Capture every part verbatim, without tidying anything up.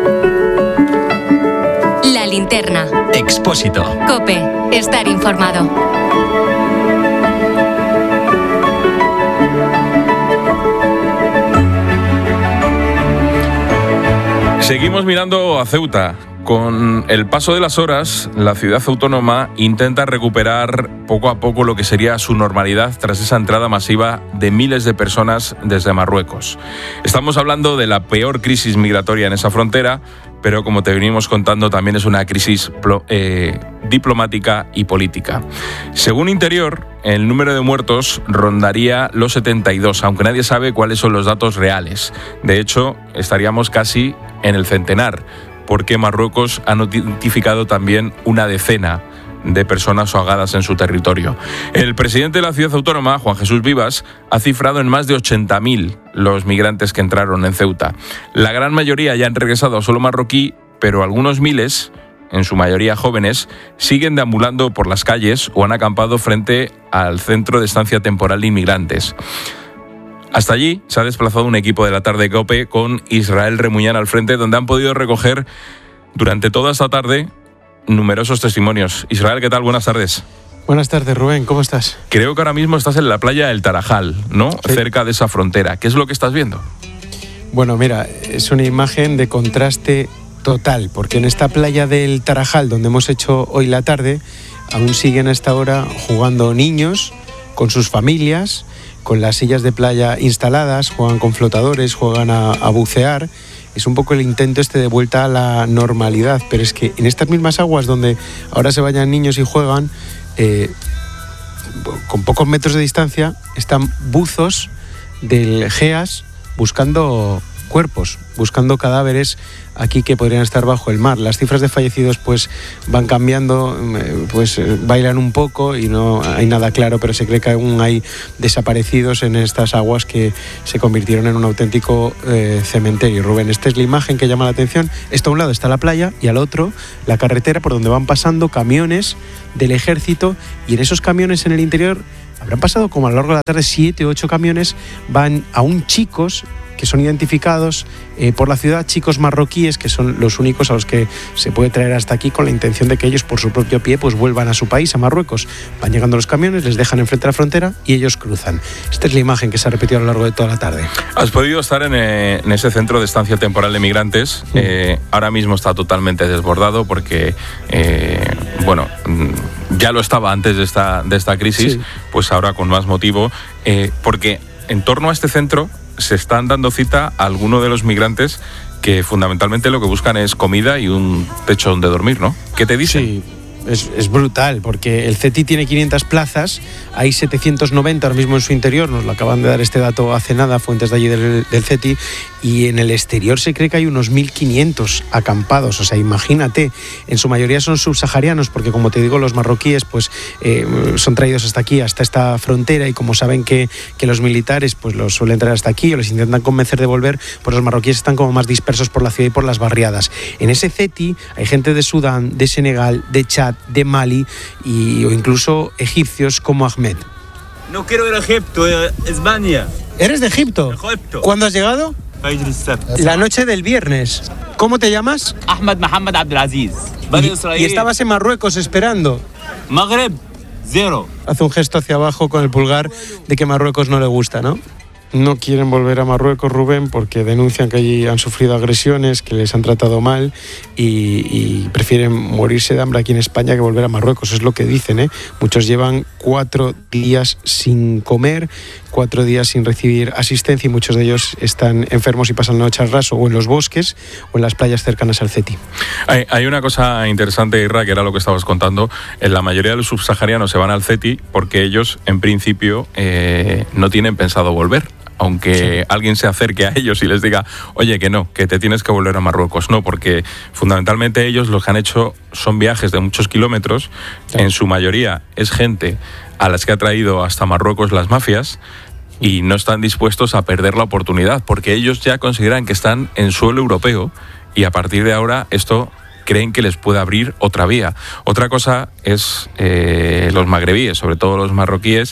La linterna. Expósito. COPE. Estar informado. Seguimos mirando a Ceuta. Con el paso de las horas, la ciudad autónoma intenta recuperar poco a poco lo que sería su normalidad tras esa entrada masiva de miles de personas desde Marruecos. Estamos hablando de la peor crisis migratoria en esa frontera, pero como te venimos contando, también es una crisis eh, diplomática y política. Según Interior, el número de muertos rondaría los setenta y dos, aunque nadie sabe cuáles son los datos reales. De hecho, estaríamos casi en el centenar, porque Marruecos ha notificado también una decena de personas ahogadas en su territorio. El presidente de la ciudad autónoma, Juan Jesús Vivas, ha cifrado en más de ochenta mil los migrantes que entraron en Ceuta. La gran mayoría ya han regresado a suelo marroquí, pero algunos miles, en su mayoría jóvenes, siguen deambulando por las calles o han acampado frente al centro de estancia temporal de inmigrantes. Hasta allí se ha desplazado un equipo de la tarde COPE con Israel Remuñán al frente, donde han podido recoger durante toda esta tarde numerosos testimonios. Israel, ¿qué tal? Buenas tardes. Buenas tardes, Rubén. ¿Cómo estás? Creo que ahora mismo estás en la playa del Tarajal, ¿no? Sí. Cerca de esa frontera. ¿Qué es lo que estás viendo? Bueno, mira, es una imagen de contraste total, porque en esta playa del Tarajal, donde hemos hecho hoy la tarde, aún siguen a esta hora jugando niños con sus familias, con las sillas de playa instaladas, juegan con flotadores, juegan a, a bucear. Es un poco el intento este de vuelta a la normalidad, pero es que en estas mismas aguas donde ahora se bañan niños y juegan, eh, con pocos metros de distancia, están buzos del GEAS buscando cuerpos, buscando cadáveres aquí que podrían estar bajo el mar. Las cifras de fallecidos pues van cambiando, pues bailan un poco y no hay nada claro, pero se cree que aún hay desaparecidos en estas aguas que se convirtieron en un auténtico eh, cementerio. Rubén, esta es la imagen que llama la atención. Esto a un lado está la playa y al otro la carretera por donde van pasando camiones del ejército, y en esos camiones en el interior habrán pasado como a lo largo de la tarde siete o ocho camiones, van aún chicos que son identificados eh, por la ciudad, chicos marroquíes que son los únicos a los que se puede traer hasta aquí con la intención de que ellos por su propio pie pues vuelvan a su país, a Marruecos. Van llegando los camiones, les dejan enfrente de la frontera y ellos cruzan. Esta es la imagen que se ha repetido a lo largo de toda la tarde. Has podido estar en, eh, en ese centro de estancia temporal de migrantes. Mm. Eh, ahora mismo está totalmente desbordado porque, eh, bueno, ya lo estaba antes de esta, de esta crisis, sí. Pues ahora con más motivo, eh, porque en torno a este centro se están dando cita a algunos de los migrantes que fundamentalmente lo que buscan es comida y un techo donde dormir, ¿no? ¿Qué te dicen? Sí. Es, es brutal, porque el CETI tiene quinientas plazas, hay setecientos noventa ahora mismo en su interior, nos lo acaban de dar este dato hace nada, fuentes de allí del, del CETI, y en el exterior se cree que hay unos mil quinientos acampados, o sea, imagínate, en su mayoría son subsaharianos, porque como te digo, los marroquíes pues eh, son traídos hasta aquí, hasta esta frontera, y como saben que, que los militares pues los suelen traer hasta aquí o les intentan convencer de volver, pues los marroquíes están como más dispersos por la ciudad y por las barriadas. En ese CETI hay gente de Sudán, de Senegal, de Chad, de Mali y, o incluso egipcios como Ahmed. No quiero ir a Egipto, a España. ¿Eres de Egipto? Egipto. ¿Cuándo has llegado? La noche del viernes. ¿Cómo te llamas? Ahmed Mohamed Abdelaziz. ¿Y, y estabas en Marruecos esperando? Magreb, cero. Hace un gesto hacia abajo con el pulgar de que Marruecos no le gusta, ¿no? No quieren volver a Marruecos, Rubén, porque denuncian que allí han sufrido agresiones, que les han tratado mal y, y prefieren morirse de hambre aquí en España que volver a Marruecos, es lo que dicen, ¿eh? Muchos llevan cuatro días sin comer, cuatro días sin recibir asistencia y muchos de ellos están enfermos y pasan la noche al raso o en los bosques o en las playas cercanas al CETI. Hay, hay una cosa interesante, Irra, que era lo que estabas contando. En la mayoría de los subsaharianos se van al CETI porque ellos, en principio, eh, no tienen pensado volver. Aunque sí. alguien se acerque a ellos y les diga, oye, que no, que te tienes que volver a Marruecos. No, porque fundamentalmente ellos lo que han hecho son viajes de muchos kilómetros. Sí. En su mayoría es gente a las que ha traído hasta Marruecos las mafias y no están dispuestos a perder la oportunidad porque ellos ya consideran que están en suelo europeo y a partir de ahora esto creen que les puede abrir otra vía. Otra cosa es eh, los magrebíes, sobre todo los marroquíes,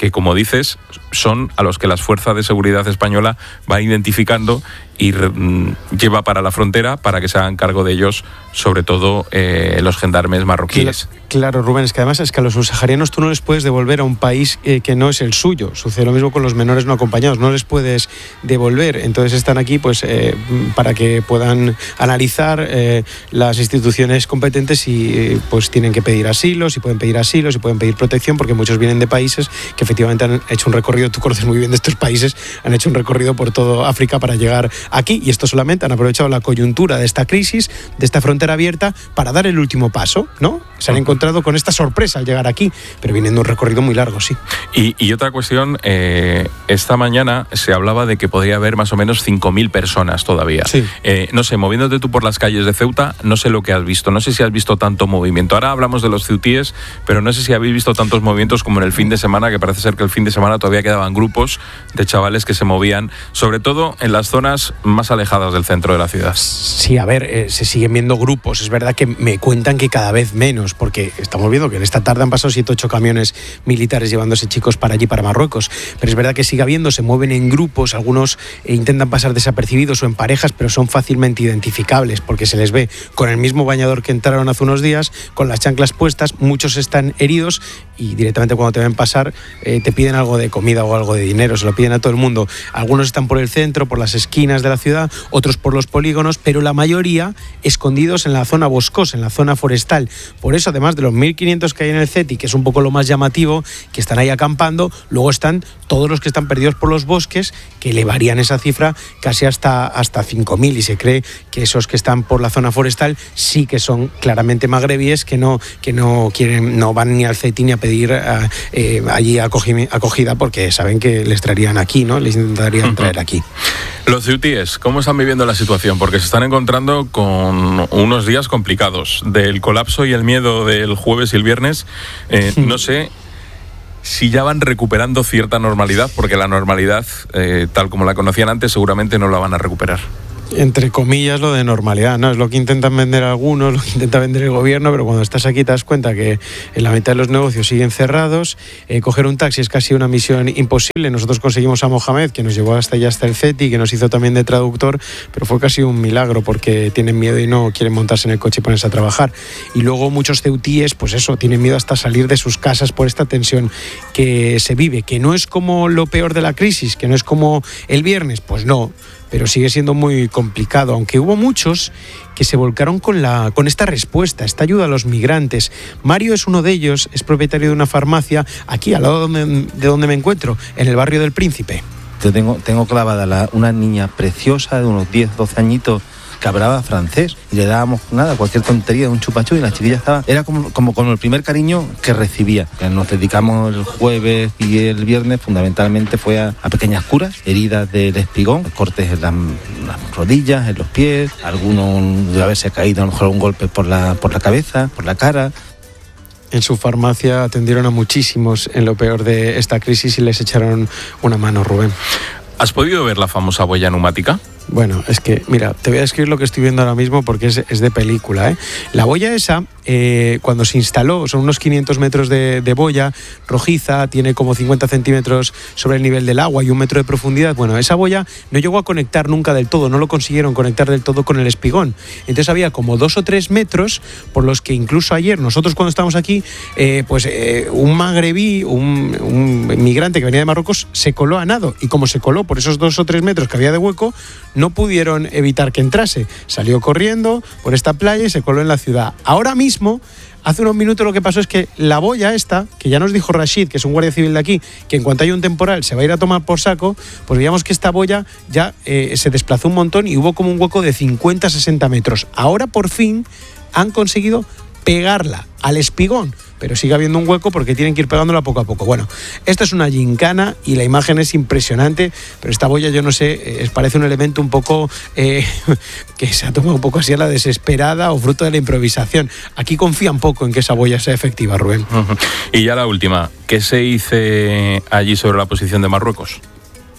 que, como dices, son a los que las fuerzas de seguridad española van identificando y mm, lleva para la frontera para que se hagan cargo de ellos, sobre todo eh, los gendarmes marroquíes. Claro, Rubén, es que además es que a los subsaharianos tú no les puedes devolver a un país eh, que no es el suyo. Sucede lo mismo con los menores no acompañados, no les puedes devolver. Entonces están aquí pues eh, para que puedan analizar eh, las instituciones competentes y eh, pues tienen que pedir asilo, si pueden pedir asilo, si pueden pedir protección, porque muchos vienen de países que efectivamente han hecho un recorrido, tú conoces muy bien de estos países, han hecho un recorrido por todo África para llegar aquí, y estos solamente han aprovechado la coyuntura de esta crisis, de esta frontera abierta, para dar el último paso, ¿no? Se han encontrado con esta sorpresa al llegar aquí, pero vienen de un recorrido muy largo, sí. Y, y otra cuestión, eh, esta mañana se hablaba de que podría haber más o menos cinco mil personas todavía. Sí. Eh, no sé, moviéndote tú por las calles de Ceuta, no sé lo que has visto, no sé si has visto tanto movimiento. Ahora hablamos de los ceutíes, pero no sé si habéis visto tantos movimientos como en el fin de semana, que parece ser que el fin de semana todavía quedaban grupos de chavales que se movían, sobre todo en las zonas más alejadas del centro de la ciudad. Sí, a ver, eh, se siguen viendo grupos. Es verdad que me cuentan que cada vez menos, porque estamos viendo que en esta tarde han pasado siete ocho camiones militares llevándose chicos para allí, para Marruecos. Pero es verdad que sigue habiendo, se mueven en grupos, algunos eh, intentan pasar desapercibidos o en parejas, pero son fácilmente identificables porque se les ve con el mismo bañador que entraron hace unos días, con las chanclas puestas, muchos están heridos y directamente cuando te ven pasar eh, te piden algo de comida o algo de dinero, se lo piden a todo el mundo. Algunos están por el centro, por las esquinas de la ciudad, otros por los polígonos, pero la mayoría escondidos en la zona boscosa, en la zona forestal. Por eso, además de los mil quinientos que hay en el CETI, que es un poco lo más llamativo, que están ahí acampando, luego están todos los que están perdidos por los bosques, que elevarían esa cifra casi hasta, hasta cinco mil, y se cree que esos que están por la zona forestal sí que son claramente magrebíes, que no, que no quieren, no van ni al CETI ni a pedir uh, eh, allí acogi, acogida, porque saben que les traerían aquí, ¿no? Les intentarían traer aquí. Los ceutíes, ¿cómo están viviendo la situación? Porque se están encontrando con unos días complicados. Del colapso y el miedo del jueves y el viernes, eh, no sé si ya van recuperando cierta normalidad, porque la normalidad, eh, tal como la conocían antes, seguramente no la van a recuperar. Entre comillas, lo de normalidad, ¿no? Es lo que intentan vender algunos, lo que intenta vender el gobierno, pero cuando estás aquí te das cuenta que en la mitad de los negocios siguen cerrados. Eh, coger un taxi es casi una misión imposible. Nosotros conseguimos a Mohamed, que nos llevó hasta allá, hasta el CETI, que nos hizo también de traductor, pero fue casi un milagro porque tienen miedo y no quieren montarse en el coche y ponerse a trabajar. Y luego muchos ceutíes, pues eso, tienen miedo hasta salir de sus casas por esta tensión que se vive, que no es como lo peor de la crisis, que no es como el viernes, pues no, pero sigue siendo muy complicado, aunque hubo muchos que se volcaron con, la, con esta respuesta, esta ayuda a los migrantes. Mario es uno de ellos, es propietario de una farmacia aquí al lado de donde me encuentro, en el barrio del Príncipe. Yo tengo, tengo clavada la, una niña preciosa de unos diez, doce añitos, que hablaba francés, y le dábamos nada, cualquier tontería, un chupachu, y la chiquilla estaba, era como, como, como el primer cariño que recibía. Nos dedicamos el jueves y el viernes, fundamentalmente fue a, a pequeñas curas, heridas del espigón, cortes en las, las rodillas, en los pies, algunos de haberse caído, a lo mejor un golpe por la, por la cabeza, por la cara. En su farmacia atendieron a muchísimos en lo peor de esta crisis y les echaron una mano, Rubén. ¿Has podido ver la famosa boya neumática? Bueno, es que, mira, te voy a describir lo que estoy viendo ahora mismo porque es, es de película, ¿eh? La boya esa, eh, cuando se instaló, son unos quinientos metros de, de boya, rojiza, tiene como cincuenta centímetros sobre el nivel del agua y un metro de profundidad. Bueno, esa boya no llegó a conectar nunca del todo, no lo consiguieron conectar del todo con el espigón. Entonces había como dos o tres metros por los que incluso ayer, nosotros cuando estábamos aquí, eh, pues eh, un magrebí, un, un migrante que venía de Marruecos, se coló a nado. Y como se coló por esos dos o tres metros que había de hueco, no pudieron evitar que entrase. Salió corriendo por esta playa y se coló en la ciudad. Ahora mismo, hace unos minutos lo que pasó es que la boya esta, que ya nos dijo Rashid, que es un guardia civil de aquí, que en cuanto haya un temporal se va a ir a tomar por saco, pues veíamos que esta boya ya eh, se desplazó un montón y hubo como un hueco de cincuenta a sesenta metros. Ahora por fin han conseguido pegarla al espigón, pero sigue habiendo un hueco porque tienen que ir pegándola poco a poco. Bueno, esto es una gincana y la imagen es impresionante, pero esta boya, yo no sé, eh, parece un elemento un poco eh, que se ha tomado un poco así a la desesperada o fruto de la improvisación. Aquí confían poco en que esa boya sea efectiva, Rubén. Uh-huh. Y ya la última, ¿qué se dice allí sobre la posición de Marruecos?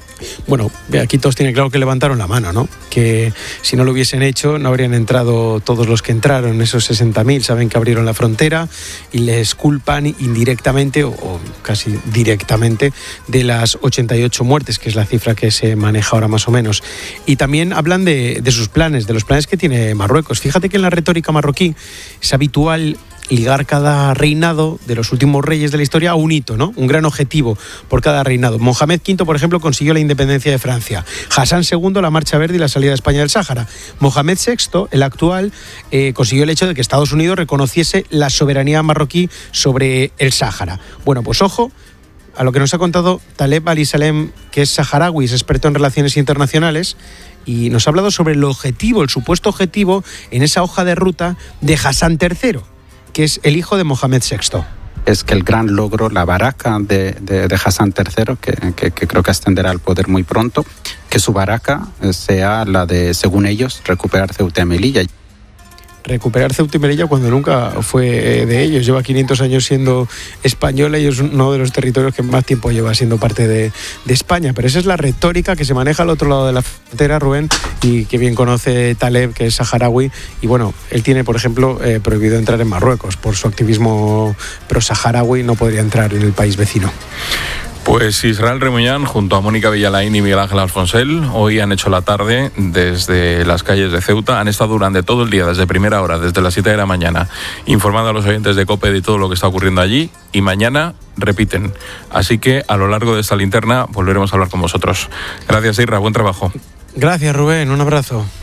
Bueno, aquí todos tienen claro que levantaron la mano, ¿no? Que si no lo hubiesen hecho no habrían entrado todos los que entraron, esos sesenta mil, saben que abrieron la frontera y les culpan indirectamente o, o casi directamente de las ochenta y ocho muertes, que es la cifra que se maneja ahora más o menos. Y también hablan de, de sus planes, de los planes que tiene Marruecos. Fíjate que en la retórica marroquí es habitual ligar cada reinado de los últimos reyes de la historia a un hito, ¿no? Un gran objetivo por cada reinado. Mohamed quinto, por ejemplo, consiguió la independencia de Francia. Hassan segundo, la marcha verde y la salida de España del Sáhara. Mohamed sexto, el actual, eh, consiguió el hecho de que Estados Unidos reconociese la soberanía marroquí sobre el Sáhara. Bueno, pues ojo a lo que nos ha contado Taleb Ali-Salem, que es saharaui, es experto en relaciones internacionales, y nos ha hablado sobre el objetivo, el supuesto objetivo en esa hoja de ruta de Hassan tercero, que es el hijo de Mohamed sexto. Es que el gran logro, la baraca de, de, de Hassan tercero, que, que, que creo que ascenderá al poder muy pronto, que su baraca sea la de, según ellos, recuperar Ceuta y Melilla. Recuperar Ceuta y Melilla cuando nunca fue de ellos. Lleva quinientos años siendo española y es uno de los territorios que más tiempo lleva siendo parte de, de España. Pero esa es la retórica que se maneja al otro lado de la frontera, Rubén, y que bien conoce Taleb, que es saharaui. Y bueno, él tiene, por ejemplo, eh, prohibido entrar en Marruecos. Por su activismo pro-saharaui no podría entrar en el país vecino. Pues Israel Remuñán, junto a Mónica Villalain y Miguel Ángel Alfonsel, hoy han hecho la tarde desde las calles de Ceuta. Han estado durante todo el día, desde primera hora, desde las siete de la mañana, informando a los oyentes de COPE de todo lo que está ocurriendo allí. Y mañana repiten. Así que a lo largo de esta linterna volveremos a hablar con vosotros. Gracias, Isra. Buen trabajo. Gracias, Rubén. Un abrazo.